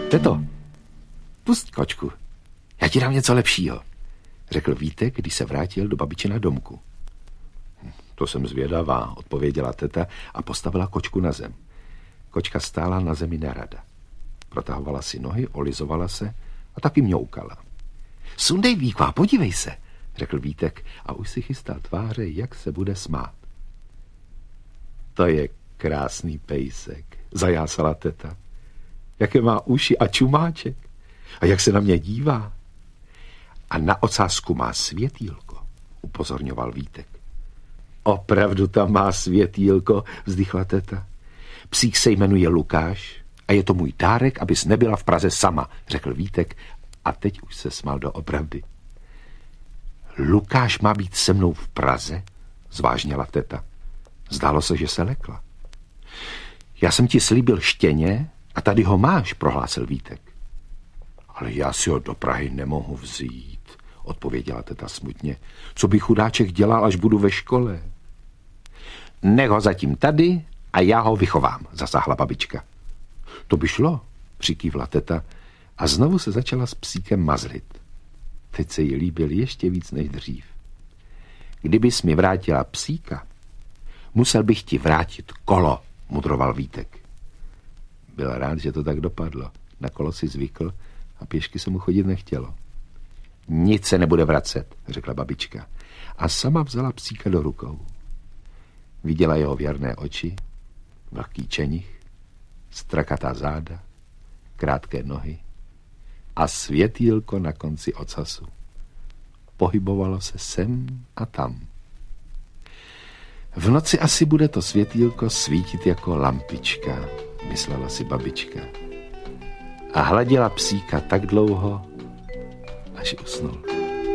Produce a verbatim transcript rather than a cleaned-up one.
Teto, pust kočku, já ti dám něco lepšího, řekl Vítek, když se vrátil do babičina domku. To jsem zvědavá, odpověděla teta a postavila kočku na zem. Kočka stála na zemi nerada. Protahovala si nohy, olizovala se a taky mňoukala. Sundej, Víku, a podívej se, řekl Vítek a už si chystal tváře, jak se bude smát. To je krásný pejsek, zajásala teta. Jaké má uši a čumáček. A jak se na mě dívá. A na ocásku má světýlko, upozorňoval Vítek. Opravdu tam má světýlko, vzdychla teta. Psík se jmenuje Lukáš a je to můj dárek, abys nebyla v Praze sama, řekl Vítek a teď už se smál doopravdy. Lukáš má být se mnou v Praze? Zvážněla teta. Zdálo se, že se lekla. Já jsem ti slíbil štěně a tady ho máš, prohlásil Vítek. Ale já si ho do Prahy nemohu vzít, odpověděla teta smutně. Co by chudáček dělal, až budu ve škole? Nech ho zatím tady a já ho vychovám, zasáhla babička. To by šlo, přikývla teta a znovu se začala s psíkem mazlit. Teď se jí líbil ještě víc než dřív. Kdybys mi vrátila psíka, musel bych ti vrátit kolo, mudroval Vítek. Byl rád, že to tak dopadlo. Na kolo si zvykl a pěšky se mu chodit nechtělo. Nic se nebude vracet, řekla babička a sama vzala psíka do rukou. Viděla jeho věrné oči, vlhký čenich, strakatá záda, krátké nohy a světýlko na konci ocasu. Pohybovalo se sem a tam. V noci asi bude to světýlko svítit jako lampička, myslela si babička. A hladila psíka tak dlouho, až usnul.